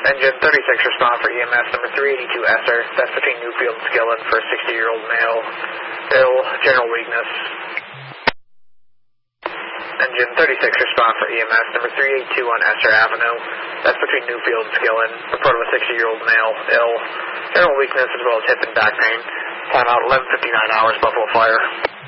Engine 36, respond for EMS number 382 Esser. That's between Newfield and Skillen for a 60-year-old male. Ill, general weakness. Engine 36, respond for EMS number 382 on Esser Avenue. That's between Newfield and Skillen. Report of a 60-year-old male. Ill, general weakness as well as hip and back pain. Time out 11:59 hours, Buffalo Fire.